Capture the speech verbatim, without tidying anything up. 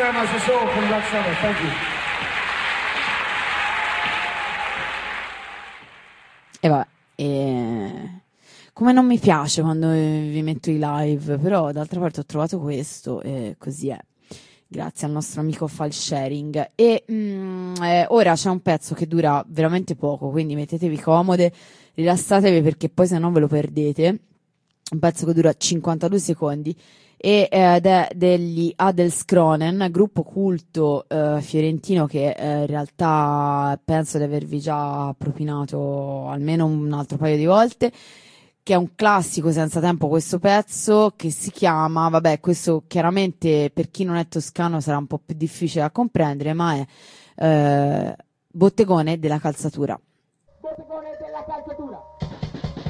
very much. It's all from Black Sabbath. Thank you. E vabbè, e... come non mi piace quando vi metto i live, però d'altra parte ho trovato questo e così è. Grazie al nostro amico File Sharing. E mm, eh, ora c'è un pezzo che dura veramente poco, quindi mettetevi comode, rilassatevi perché poi se no ve lo perdete. Un pezzo che dura cinquantadue secondi e, eh, ed è degli Adelskronen, gruppo culto eh, fiorentino che eh, in realtà penso di avervi già propinato almeno un altro paio di volte, che è un classico senza tempo questo pezzo che si chiama, vabbè, questo chiaramente per chi non è toscano sarà un po' più difficile da comprendere, ma è eh, Bottegone della calzatura. Bottegone